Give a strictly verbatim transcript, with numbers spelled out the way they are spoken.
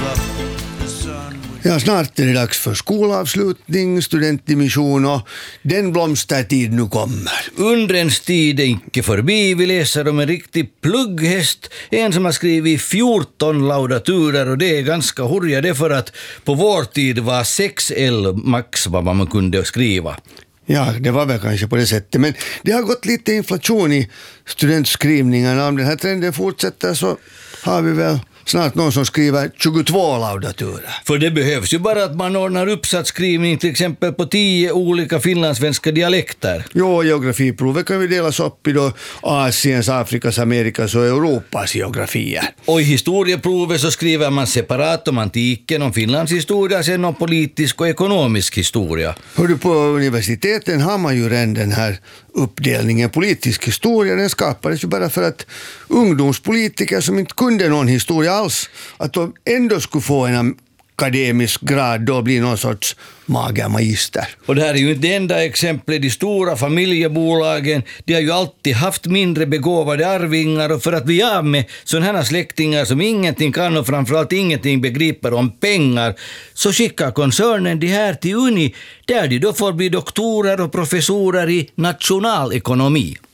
Ja, snart är det dags för skolavslutning, studentdimission och den blomstertid nu kommer. Undrens tid är inte förbi. Vi läser om en riktig plugghäst. En som har skrivit fjorton laudaturer, och det är ganska hurja det, för att på vår tid var sex L max vad man kunde skriva. Ja, det var väl kanske på det sättet, men det har gått lite inflation i studentskrivningarna. Om den här trenden fortsätter så har vi väl snart någon som skriver tjugotvå laudaturer. För det behövs ju bara att man ordnar uppsatsskrivning till exempel på tio olika finlandssvenska dialekter. Jo, geografiprovet kan vi delas upp i då Asiens, Afrikas, Amerikas och Europas geografier. Och i historieprovet så skriver man separat om antiken, om Finlands historia, sen om politisk och ekonomisk historia. Hör du, på universiteten har man ju redan den här uppdelningen politisk historia. Den skapades ju bara för att ungdomspolitiker som inte kunde någon historia alls, att de ändå skulle få en akademisk grad, då blir någon sorts mager magister. Och det här är ju inte det enda exemplet. De stora familjebolagen, de har ju alltid haft mindre begåvade arvingar, och för att bli av med sådana här släktingar som ingenting kan och framförallt ingenting begriper om pengar, så skickar koncernen de här till Uni, där de då får bli doktorer och professorer i nationalekonomi.